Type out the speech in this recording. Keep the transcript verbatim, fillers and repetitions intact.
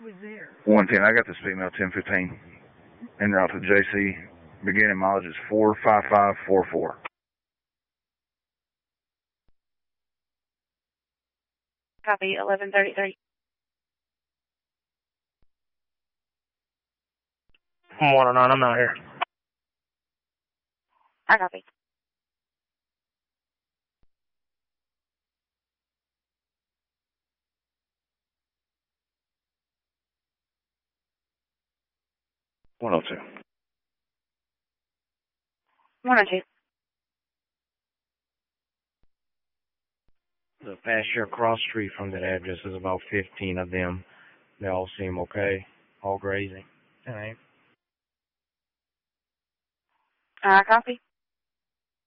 one ten, I got this female ten fifteen. En route to J C. Beginning mileage is four five five four four. Copy, eleven thirty-three. one oh nine, I'm out here. I copy. one oh two. one oh two. The pasture across the street from that address is about fifteen of them. They all seem okay, all grazing. All right. I copy.